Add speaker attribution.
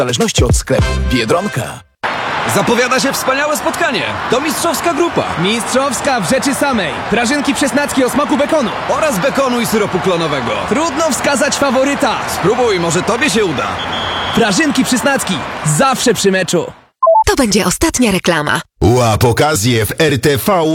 Speaker 1: zależności od sklepu. Biedronka.
Speaker 2: Zapowiada się wspaniałe spotkanie. To mistrzowska grupa.
Speaker 3: Mistrzowska w rzeczy samej. Prażynki przesnackie o smaku bekonu.
Speaker 2: Oraz bekonu i syropu klonowego.
Speaker 3: Trudno wskazać faworyta.
Speaker 2: Spróbuj, może tobie się uda.
Speaker 3: Prażynki przysnacki. Zawsze przy meczu.
Speaker 4: To będzie ostatnia reklama.
Speaker 5: Łap okazję w RTV